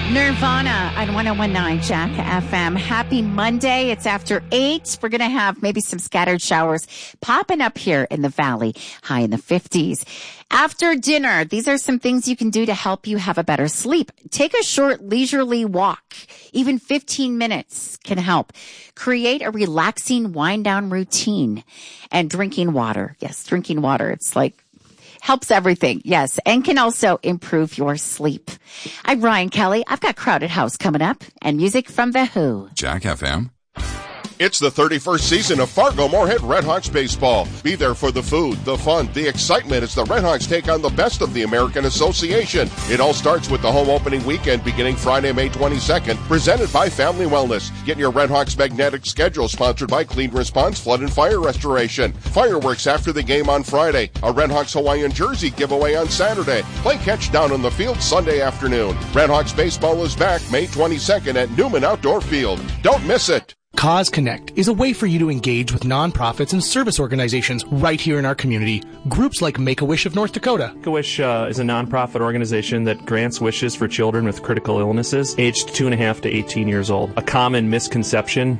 Nirvana on 101.9 Jack FM. Happy Monday. It's after 8. We're going to have maybe some scattered showers popping up here in the valley, high in the 50s. After dinner, these are some things you can do to help you have a better sleep. Take a short leisurely walk. Even 15 minutes can help. Create a relaxing wind down routine. And drinking water. Yes, drinking water. It's like helps everything, yes, and can also improve your sleep. I'm Ryan Kelly. I've got Crowded House coming up and music from The Who. Jack FM. It's the 31st season of Fargo-Moorhead Redhawks baseball. Be there for the food, the fun, the excitement as the Redhawks take on the best of the American Association. It all starts with the home opening weekend beginning Friday, May 22nd, presented by Family Wellness. Get your Redhawks magnetic schedule sponsored by Clean Response Flood and Fire Restoration. Fireworks after the game on Friday. A Redhawks Hawaiian jersey giveaway on Saturday. Play catch down on the field Sunday afternoon. Redhawks baseball is back May 22nd at Newman Outdoor Field. Don't miss it. Cause Connect is a way for you to engage with nonprofits and service organizations right here in our community. Groups like Make-A-Wish of North Dakota. Make-A-Wish is a nonprofit organization that grants wishes for children with critical illnesses aged 2.5 to 18 years old. A common misconception